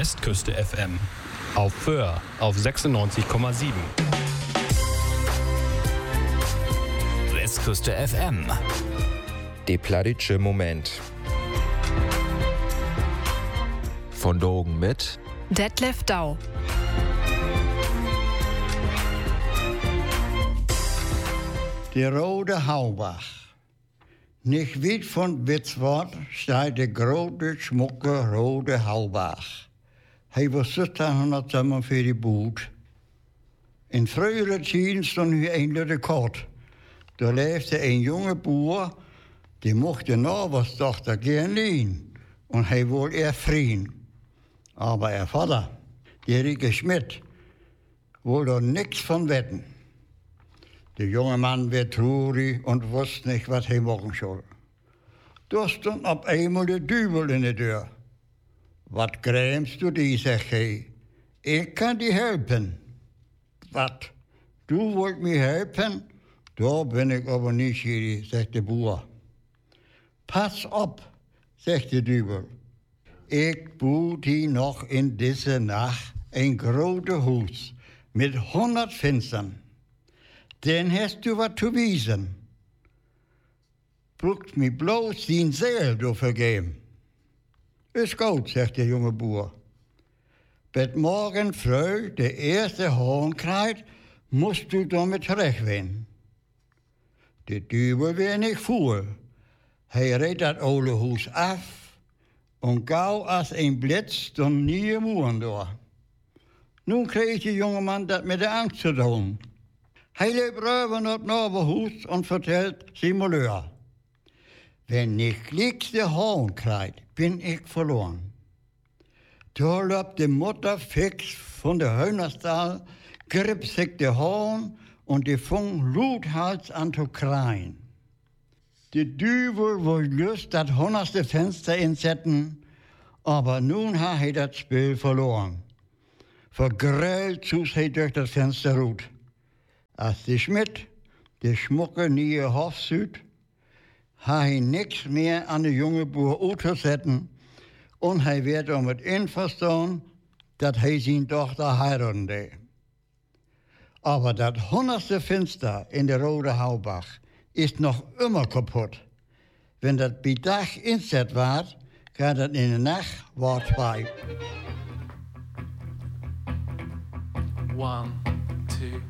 Westküste FM. Auf Föhr auf 96,7. Westküste FM. Der plattitsche Moment. Von Dogen mit Detlef Dau. Die Rode Haubach. Nicht weit von Witzwort steht der große, schmucke Rode Haubach. Hij was 1747 gebouwd. In früheren tijden stond hier een Rekord. Da leefde een jonge boer, die mocht de Nachbarstochter gern liehen. Und hij wollte er vriend. Aber er Vater, der Rieke Schmidt, wollte er nichts von wetten. Der junge Mann werd traurig und wusste nicht, was er machen soll. Da stond op einmal de Dübel in de deur. Wat grämst du die, zegt hij. Ik kan die helpen. Wat? Du wollt mir helpen? Da bin ik aber nieuwsgierig, zegt de boer. Pas op, zegt de Dübel. Ik bouw die noch in deze Nacht een grote Huis mit 100 Fenstern. Den hast du wat zu wiesen. Brucht mir bloß din Seel du vergeben. Ist gut, zegt der junge Boer. Bet morgen früh de erste Hohn krijgt, musst du damit rechtwenden. De Dübel weer nicht voel. Hij reed dat oude Huis af und gauw als een blitz stond nieuwe muren door. Nun kreeg de jonge man dat met de angst te doen. Hij liep rüber naar het Naberhuis und vertelt Simuleur. Wenn ich gleich de Hohn krijg, bin ich verloren. Da loopt de Mutter fix von der Hühnerstall, griff sich de Hohn und die fing Luthals an zu kreien. De Düvel wollte just das 100. Fenster insetzen, aber nun hat er das Spiel verloren. Vergrellt zus hij durch das Fenster rut. Als die Schmidt, de schmucke nieuwe Hofsüd, hat hij nichts mehr an de junge Boer uitgezetten und hij werd om het inverstaan dat hij zijn dochter heiraten deed. Aber das 100. Fenster in der Rode Haubach ist noch immer kaputt. Wenn das bei Tag inzet wird, gaat das in der Nacht war 2. 1, 2